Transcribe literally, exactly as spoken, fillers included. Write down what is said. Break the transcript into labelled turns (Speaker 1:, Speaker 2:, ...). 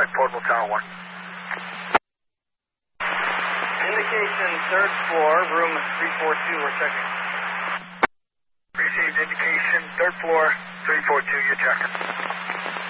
Speaker 1: Flight Portable Tower one.
Speaker 2: Indication third floor, room three four two, we're checking.
Speaker 1: Received indication third floor, three four two, you're checking.